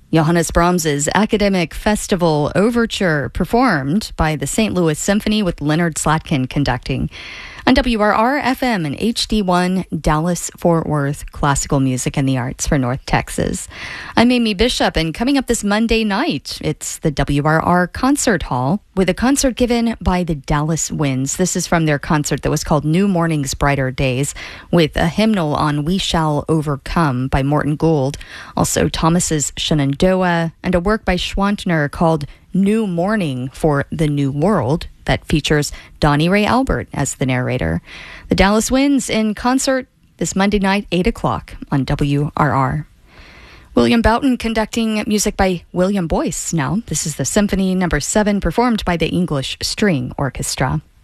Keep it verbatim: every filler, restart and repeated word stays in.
Johannes Brahms's Academic Festival Overture, performed by the Saint Louis Symphony with Leonard Slatkin conducting. On W R R F M and H D one, Dallas-Fort Worth, classical music and the arts for North Texas. I'm Amy Bishop, and coming up this Monday night, it's the W R R Concert Hall with a concert given by the Dallas Winds. This is from their concert that was called New Morning's Brighter Days, with a hymnal on We Shall Overcome by Morton Gould, also Thomas's Shenandoah, and a work by Schwantner called New Morning for the New World that features Donnie Ray Albert as the narrator. The Dallas Winds in concert this Monday night, eight o'clock on W R R. William Boughton conducting music by William Boyce now. This is the Symphony Number seven performed by the English String Orchestra.